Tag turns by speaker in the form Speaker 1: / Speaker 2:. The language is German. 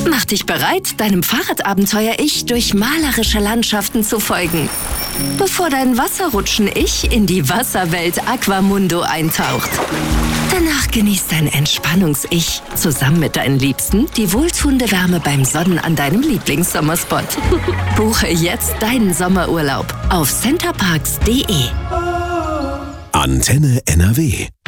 Speaker 1: Mach dich bereit, deinem Fahrradabenteuer-Ich durch malerische Landschaften zu folgen, bevor dein Wasserrutschen-Ich in die Wasserwelt Aquamundo eintaucht. Danach genießt dein Entspannungs-Ich zusammen mit deinen Liebsten die wohltuende Wärme beim Sonnen an deinem Lieblingssommerspot. Buche jetzt deinen Sommerurlaub auf centerparks.de.
Speaker 2: Antenne NRW